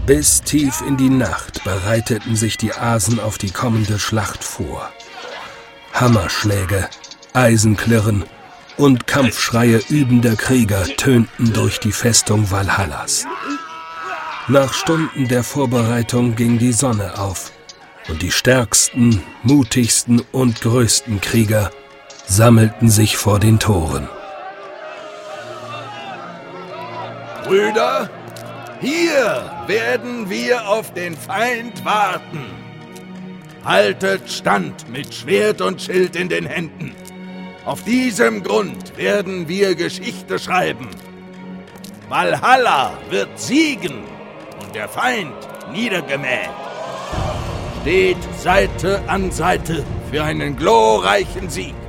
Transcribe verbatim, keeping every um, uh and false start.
Bis tief in die Nacht bereiteten sich die Asen auf die kommende Schlacht vor. Hammerschläge, Eisenklirren und Kampfschreie übender Krieger tönten durch die Festung Valhallas. Nach Stunden der Vorbereitung ging die Sonne auf und die stärksten, mutigsten und größten Krieger sammelten sich vor den Toren. Brüder, hier werden wir auf den Feind warten. Haltet stand mit Schwert und Schild in den Händen. Auf diesem Grund werden wir Geschichte schreiben. Valhalla wird siegen und der Feind niedergemäht. Steht Seite an Seite für einen glorreichen Sieg.